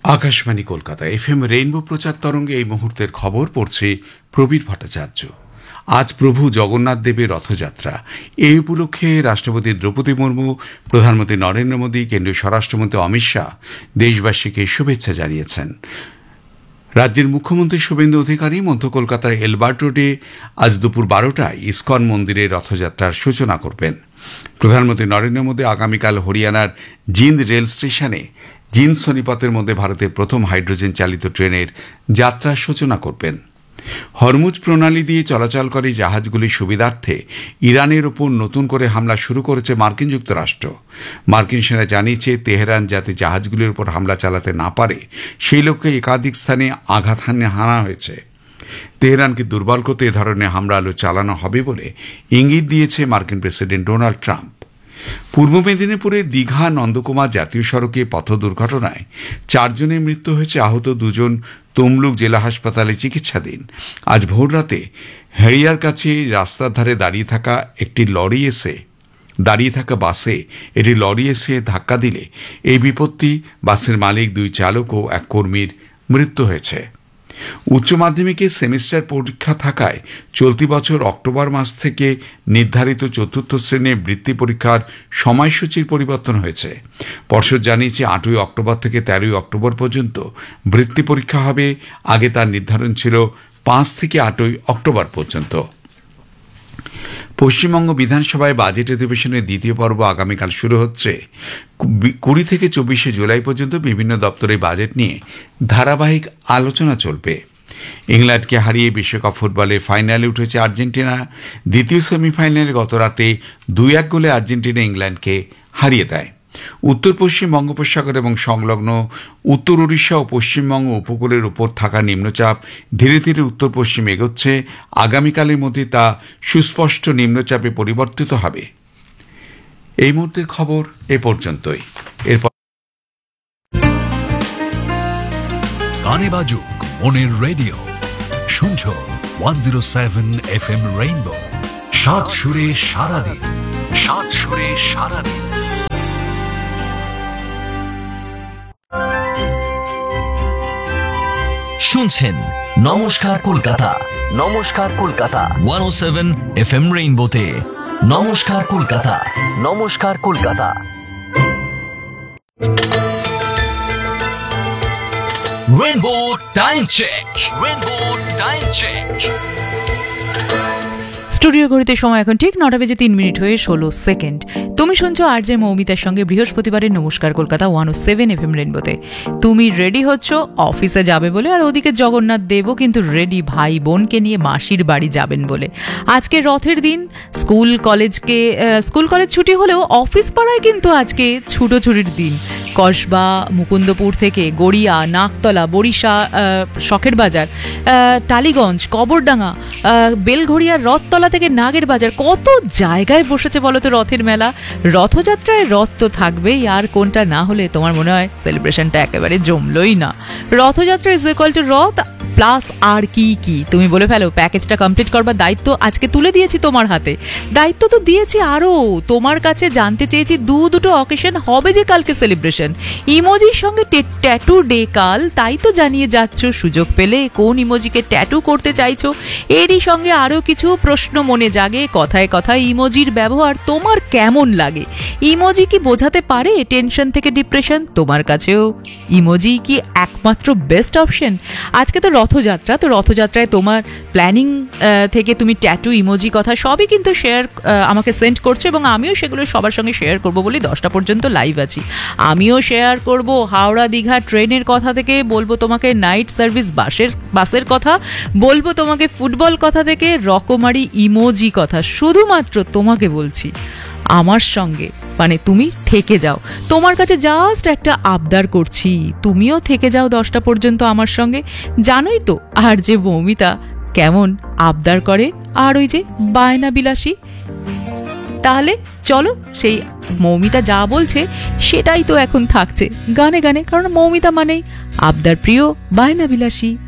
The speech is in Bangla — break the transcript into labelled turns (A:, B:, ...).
A: আকাশবাণী কলকাতা এফএম রেইনবো প্রচার তরঙ্গে এই মুহূর্তের খবর পড়ছে প্রবীর ভট্টাচার্য। আজ প্রভু জগন্নাথ দেবের রথযাত্রা। এই উপলক্ষে রাষ্ট্রপতি দ্রৌপদী মুর্মু, প্রধানমন্ত্রী নরেন্দ্র মোদী, কেন্দ্রীয় স্বরাষ্ট্রমন্ত্রী অমিত শাহ দেশবাসীকে শুভেচ্ছা জানিয়েছেন। রাজ্যের মুখ্যমন্ত্রী শুভেন্দু অধিকারী মধ্য কলকাতার এলবার্ট রোডে আজ দুপুর 12টায় ইসকন মন্দিরে রথযাত্রার সূচনা করবেন। প্রধানমন্ত্রী নরেন্দ্র মোদী আগামীকাল হরিয়ানার জিন্দ রেল স্টেশনে জিন্দ সোনিপতের মধ্যে ভারতের প্রথম হাইড্রোজেন চালিত ট্রেনের যাত্রার সূচনা করবেন। হরমুজ প্রণালী দিয়ে চলাচলকারী জাহাজগুলির সুবিধার্থে ইরানের ওপর নতুন করে হামলা শুরু করেছে মার্কিন যুক্তরাষ্ট্র। মার্কিন সেনা জানিয়েছে তেহরান যাতে জাহাজগুলির উপর হামলা চালাতে না পারে সেই লক্ষ্যে একাধিক স্থানে আঘাত হানা হয়েছে। তেহরানকে দুর্বল করতে এ ধরনের হামলা চালানো হবে বলে ইঙ্গিত দিয়েছে মার্কিন প্রেসিডেন্ট ডোনাল্ড ট্রাম্প। পূর্ব মেদিনীপুরের দীঘা নন্দকুমার জাতীয় সড়কে পথ দুর্ঘটনায় 4 জনের মৃত্যু হয়েছে, আহত 2 জন তমলুক জেলা হাসপাতালে চিকিৎসাধীন। আজ ভোররাতে হেড়িয়ার কাছে রাস্তার ধারে দাঁড়িয়ে থাকা বাসে এটি লরি এসে ধাক্কা দিলে এই বিপত্তি। বাসের মালিক, 2 চালক ও 1 কর্মীর মৃত্যু হয়েছে। উচ্চ মাধ্যমিকের সেমিস্টার পরীক্ষা থাকায় চলতি বছর অক্টোবর মাস থেকে নির্ধারিত 4র্থ শ্রেণীর বৃত্তি পরীক্ষার সময়সূচির পরিবর্তন হয়েছে। পর্ষদ জানিয়েছে 8ই অক্টোবর থেকে 13ই অক্টোবর পর্যন্ত বৃত্তি পরীক্ষা হবে। আগে তার নির্ধারণ ছিল 5 থেকে 8ই অক্টোবর পর্যন্ত। পশ্চিমবঙ্গ বিধানসভায় বাজেট অধিবেশনের দ্বিতীয় পর্ব আগামীকাল শুরু হচ্ছে। 20 থেকে 24শে জুলাই পর্যন্ত বিভিন্ন দপ্তরে বাজেট নিয়ে ধারাবাহিক আলোচনা চলবে। ইংল্যান্ডকে হারিয়ে বিশ্বকাপ ফুটবলে ফাইনালে উঠেছে আর্জেন্টিনা। দ্বিতীয় সেমিফাইনালে গত রাতে 2-1 গোলে আর্জেন্টিনা ইংল্যান্ডকে হারিয়ে দেয়। উত্তর পশ্চিম বঙ্গোপসাগর এবং সংলগ্ন উত্তর উড়িষ্যা ও পশ্চিমবঙ্গ উপকূলের উপর থাকা নিম্নচাপ ধীরে ধীরে উত্তর পশ্চিম এগোচ্ছে। আগামীকালের মধ্যে তা সুস্পষ্ট নিম্নচাপে পরিবর্তিত হবে। এই মুহূর্তের খবর এ পর্যন্তই। এরপর
B: গানে বাজুক মনের রেডিও, শুনছো 107 FM রেইনবো। 7 সুরে সারাদিন, 7 সুরে সারাদিন।
C: শুনছেন নমস্কার কলকাতা, নমস্কার কলকাতা 107 FM রেইনবোতে। নমস্কার কলকাতা, নমস্কার Kolkata. Rainbow time check, rainbow time check.
D: Studio ঘড়িতে সময় এখন ঠিক 9টা বেজে 3 মিনিট হয়ে 16 সেকেন্ড। তুমি শুনছো আরজে মৌমিতার সঙ্গে বৃহস্পতিবারের নমস্কার কলকাতা 107 FM রেইনবোতে। তুমি রেডি হচ্ছ অফিসে যাবে বলে, আর ওদিকে জগন্নাথ দেবও কিন্তু রেডি ভাই বোনকে নিয়ে মাসির বাড়ি যাবেন বলে। আজকে রথের দিন, স্কুল কলেজ ছুটি হলেও অফিস পাড়ায় কিন্তু আজকে ছুটোছুটির দিন। কসবা, মুকুন্দপুর থেকে গড়িয়া, নাকতলা, বরিশা, শখের বাজার, টালিগঞ্জ, কবরডাঙ্গা, বেলঘড়িয়ার রথতলা থেকে নাগের বাজার, কত জায়গায় বসেছে বলো তো রথের মেলা। রথযাত্রায় রথ তো থাকবেই, আর কোনটা না হলে তোমার মনে হয় সেলিব্রেশনটা একেবারে জমলই না। রথযাত্রা ইজ ইকুয়াল টু রথ প্লাস আর কি তুমি বলে ফেলো। প্যাকেজটা কমপ্লিট করবার দায়িত্ব আজকে তুলে দিয়েছি তোমার হাতে। দায়িত্ব তো দিয়েছি আরও, তোমার কাছে জানতে চেয়েছি দুটো অকেশন হবে যে কালকে সেলিব্রেশন। ইমোজির সঙ্গে ট্যাটু ডে কাল, তাই তো জানিয়ে যাচ্ছ সুযোগ পেলে কোন ইমোজিকে ট্যাটু করতে চাইছো। এরই সঙ্গে আরও কিছু প্রশ্ন মনে জাগে। কথায় কথায় ইমোজির ব্যবহার তোমার কেমন লাগে? ইমোজি কি বোঝাতে পারে টেনশন থেকে ডিপ্রেশন? তোমার কাছেও ইমোজি কি একমাত্র বেস্ট অপশন? আজকে তো রথযাত্রা, তো রথযাত্রায় তোমার প্ল্যানিং থেকে তুমি ট্যাটু, ইমোজি কথা সবই কিন্তু আমাকে সেন্ড করছো, এবং আমিও সেগুলো সবার সঙ্গে শেয়ার করবো বলে 10টা পর্যন্ত লাইভ আছি। আমিও শেয়ার করব হাওড়া দীঘা ট্রেনের কথা থেকে, বলবো তোমাকে নাইট সার্ভিস বাসের কথা, বলবো তোমাকে ফুটবল কথা থেকে রকমারি ইমোজি কথা। শুধুমাত্র তোমাকে বলছি আমার সঙ্গে, মানে তুমি থেকে যাও। তোমার কাছে জাস্ট একটা আবদার করছি, তুমিও থেকে যাও 10টা পর্যন্ত আমার সঙ্গে। জানোই তো আর যে মৌমিতা কেমন আবদার করে, আর ওই যে বায়না বিলাসী। তাহলে চলো সেই মৌমিতা যা বলছে সেটাই তো এখন থাকছে গানে গানে, কারণ মৌমিতা মানেই আবদার প্রিয়, বায়না বিলাসী।